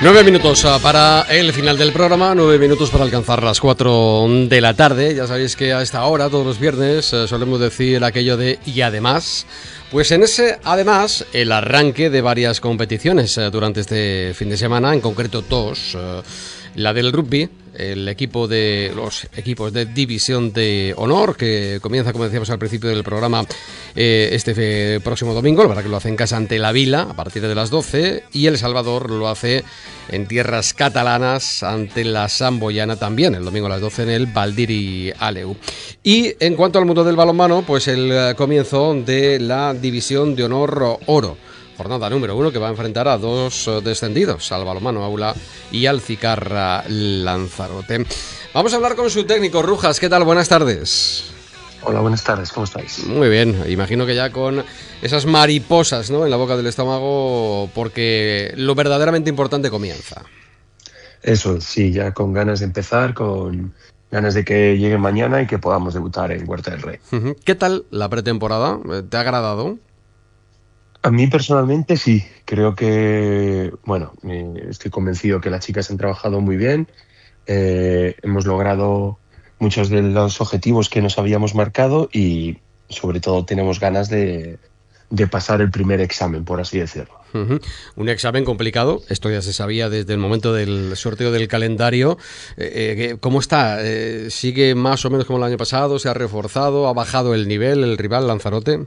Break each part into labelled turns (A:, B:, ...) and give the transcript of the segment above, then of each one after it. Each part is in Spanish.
A: 9 minutos para el final del programa, 9 minutos para alcanzar las 4 de la tarde. Ya sabéis que a esta hora, todos los viernes, solemos decir aquello de "y además". Pues en ese, además, el arranque de varias competiciones durante este fin de semana, en concreto dos. La del rugby, los equipos de División de Honor, que comienza, como decíamos al principio del programa, este próximo domingo. La verdad que lo hace en casa ante la Vila a partir de las 12, y El Salvador lo hace en tierras catalanas ante la Samboyana también, el domingo a las 12 en el Valdiri Aleu. Y en cuanto al mundo del balonmano, pues el comienzo de la División de Honor Oro. Jornada número 1 que va a enfrentar a dos descendidos, al Balonmano Aula y al Cicarra Lanzarote. Vamos a hablar con su técnico, Rujas. ¿Qué tal? Buenas tardes.
B: Hola, buenas tardes. ¿Cómo estáis?
A: Muy bien. Imagino que ya con esas mariposas, ¿no?, en la boca del estómago, porque lo verdaderamente importante comienza.
B: Eso, sí, ya con ganas de empezar, con ganas de que llegue mañana y que podamos debutar en Huerta del Rey.
A: ¿Qué tal la pretemporada? ¿Te ha agradado?
B: A mí personalmente sí, creo que, estoy convencido que las chicas han trabajado muy bien, hemos logrado muchos de los objetivos que nos habíamos marcado y sobre todo tenemos ganas de pasar el primer examen, por así decirlo.
A: Un examen complicado, esto ya se sabía desde el momento del sorteo del calendario. ¿Cómo está? ¿Sigue más o menos como el año pasado? ¿Se ha reforzado? ¿Ha bajado el nivel el rival, Lanzarote?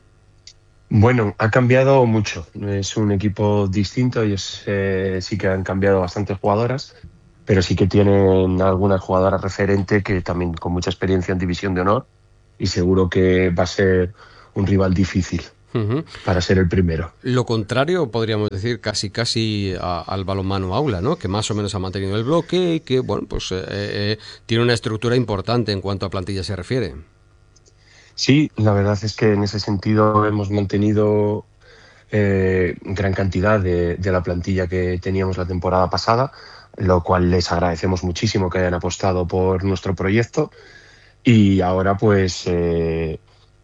B: Bueno, ha cambiado mucho. Es un equipo distinto. Ellos sí que han cambiado bastantes jugadoras, pero sí que tienen algunas jugadoras referente que también con mucha experiencia en División de Honor, y seguro que va a ser un rival difícil para ser el primero.
A: Lo contrario, podríamos decir, casi al Balonmano Aula, ¿no?, que más o menos ha mantenido el bloque y que, bueno, pues tiene una estructura importante en cuanto a plantilla se refiere.
B: Sí, la verdad es que en ese sentido hemos mantenido gran cantidad de la plantilla que teníamos la temporada pasada, lo cual les agradecemos muchísimo que hayan apostado por nuestro proyecto. Y ahora, pues, en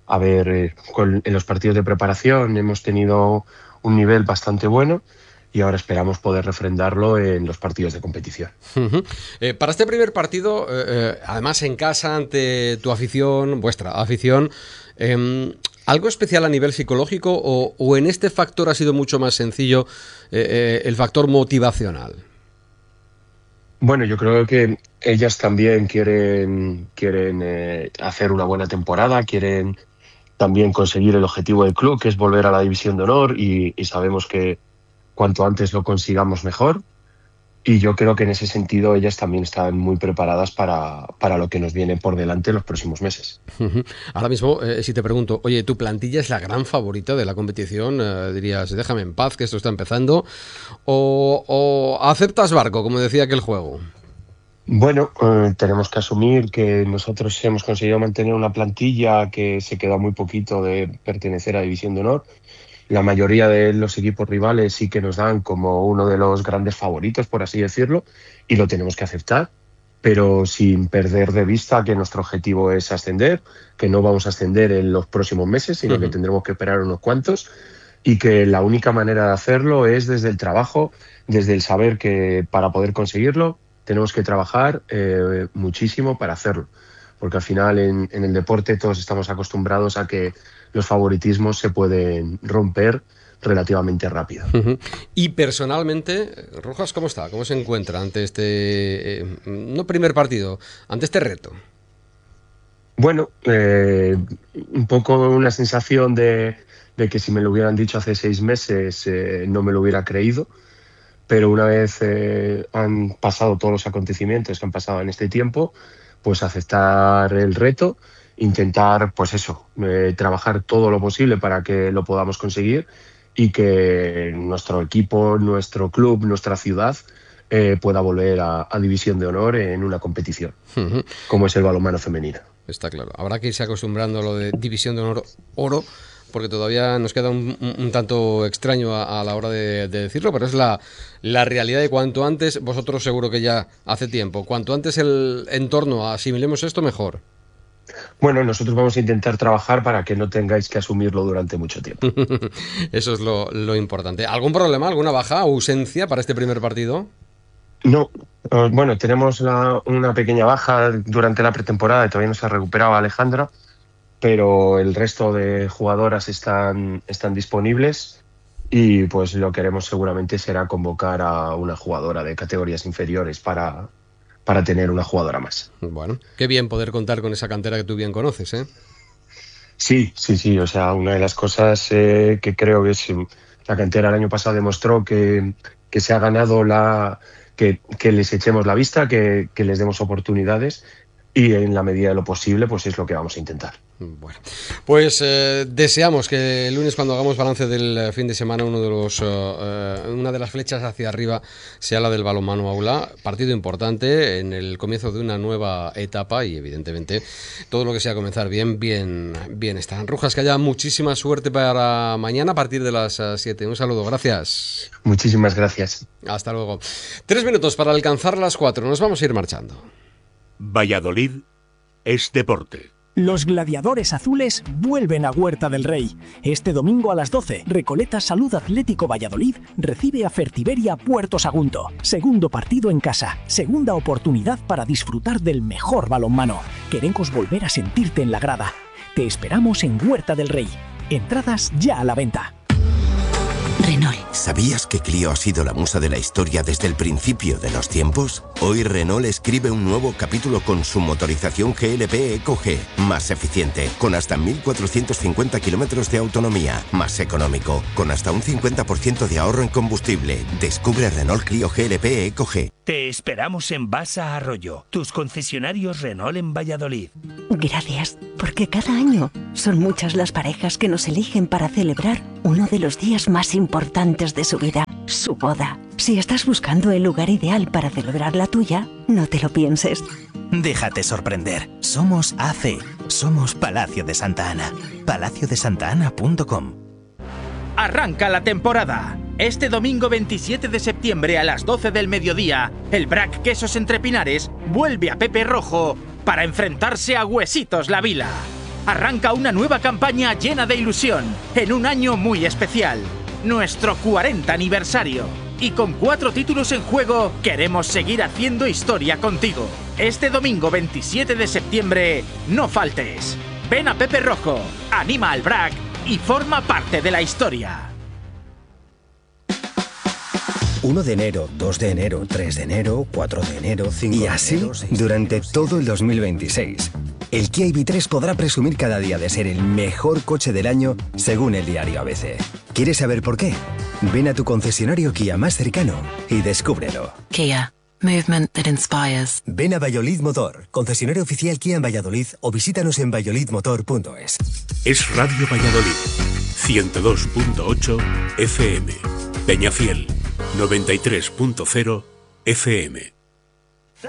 B: los partidos de preparación hemos tenido un nivel bastante bueno y ahora esperamos poder refrendarlo en los partidos de competición.
A: Para este primer partido, además en casa, ante tu afición, vuestra afición, ¿algo especial a nivel psicológico o en este factor ha sido mucho más sencillo el factor motivacional?
B: Bueno, yo creo que ellas también quieren hacer una buena temporada, quieren también conseguir el objetivo del club, que es volver a la División de Honor, y sabemos que cuanto antes lo consigamos mejor. Y yo creo que en ese sentido ellas también están muy preparadas para lo que nos viene por delante en los próximos meses.
A: Ahora mismo, si te pregunto, oye, ¿tu plantilla es la gran favorita de la competición? Dirías, déjame en paz, que esto está empezando. ¿O aceptas barco, como decía aquel juego?
B: Bueno, tenemos que asumir que nosotros hemos conseguido mantener una plantilla que se queda muy poquito de pertenecer a División de Honor. La mayoría de los equipos rivales sí que nos dan como uno de los grandes favoritos, por así decirlo, y lo tenemos que aceptar, pero sin perder de vista que nuestro objetivo es ascender, que no vamos a ascender en los próximos meses, sino que tendremos que esperar unos cuantos, y que la única manera de hacerlo es desde el trabajo, desde el saber que para poder conseguirlo tenemos que trabajar muchísimo para hacerlo, porque al final en el deporte todos estamos acostumbrados a que los favoritismos se pueden romper relativamente rápido.
A: Y personalmente, Rojas, ¿cómo está? ¿Cómo se encuentra ante este, no primer partido, ante este reto?
B: Bueno, un poco una sensación de que si me lo hubieran dicho hace 6 meses no me lo hubiera creído, pero una vez han pasado todos los acontecimientos que han pasado en este tiempo, pues aceptar el reto, intentar, pues eso, trabajar todo lo posible para que lo podamos conseguir y que nuestro equipo, nuestro club, nuestra ciudad pueda volver a División de Honor en una competición, como es el balonmano femenino.
A: Está claro. Habrá que irse acostumbrando a lo de División de Honor Oro, porque todavía nos queda un tanto extraño a la hora de decirlo, pero es la realidad de cuanto antes, vosotros seguro que ya hace tiempo, cuanto antes el entorno asimilemos esto, mejor.
B: Bueno, nosotros vamos a intentar trabajar para que no tengáis que asumirlo durante mucho tiempo.
A: Eso es lo importante. ¿Algún problema, alguna baja, ausencia para este primer partido?
B: No, bueno, tenemos una pequeña baja durante la pretemporada y todavía no se ha recuperado Alejandra, pero el resto de jugadoras están disponibles y pues lo que haremos seguramente será convocar a una jugadora de categorías inferiores para tener una jugadora más.
A: Bueno, qué bien poder contar con esa cantera que tú bien conoces, ¿eh?
B: Sí. O sea, una de las cosas que creo que es la cantera el año pasado demostró que se ha ganado que les echemos la vista, que les demos oportunidades y en la medida de lo posible, pues es lo que vamos a intentar.
A: Bueno, pues deseamos que el lunes, cuando hagamos balance del fin de semana, una de las flechas hacia arriba sea la del balonmano aula. Partido importante en el comienzo de una nueva etapa y evidentemente todo lo que sea comenzar bien está. Rujas, que haya muchísima suerte para mañana a partir de las 7. Un saludo, gracias.
B: Muchísimas gracias.
A: Hasta luego. 3 minutos para alcanzar las 4. Nos vamos a ir marchando.
C: Valladolid es deporte.
D: Los gladiadores azules vuelven a Huerta del Rey. Este domingo a las 12, Recoleta Salud Atlético Valladolid recibe a Fertiberia Puerto Sagunto. Segundo partido en casa, segunda oportunidad para disfrutar del mejor balonmano. Queremos volver a sentirte en la grada. Te esperamos en Huerta del Rey. Entradas ya a la venta.
E: Renault. ¿Sabías que Clio ha sido la musa de la historia desde el principio de los tiempos? Hoy Renault escribe un nuevo capítulo con su motorización GLP EcoG, más eficiente, con hasta 1.450 kilómetros de autonomía, más económico, con hasta un 50% de ahorro en combustible. Descubre Renault Clio GLP EcoG.
F: Te esperamos en Basa Arroyo, tus concesionarios Renault en Valladolid.
G: Gracias, porque cada año son muchas las parejas que nos eligen para celebrar uno de los días más importantes de su vida, su boda. Si estás buscando el lugar ideal para celebrar la tuya, no te lo pienses.
F: Déjate sorprender. Somos AC. Somos Palacio de Santa Ana. palaciodesantana.com. Arranca la temporada. Este domingo 27 de septiembre a las 12 del mediodía, el Brac Quesos Entre Pinares vuelve a Pepe Rojo para enfrentarse a Huesitos La Vila. Arranca una nueva campaña llena de ilusión, en un año muy especial, nuestro 40 aniversario. Y con 4 títulos en juego, queremos seguir haciendo historia contigo. Este domingo 27 de septiembre, no faltes. Ven a Pepe Rojo, anima al Brac y forma parte de la historia.
H: 1 de enero, 2 de enero, 3 de enero, 4 de enero, 5 de enero... Y así, durante todo el 2026. El Kia EV3 podrá presumir cada día de ser el mejor coche del año, según el diario ABC. ¿Quieres saber por qué? Ven a tu concesionario Kia más cercano y descúbrelo.
I: Kia. Movement that inspires.
H: Ven a Valladolid Motor, concesionario oficial Kia en Valladolid, o visítanos en valladolidmotor.es.
C: Es Radio Valladolid, 102.8 FM. Peñafiel, 93.0 FM.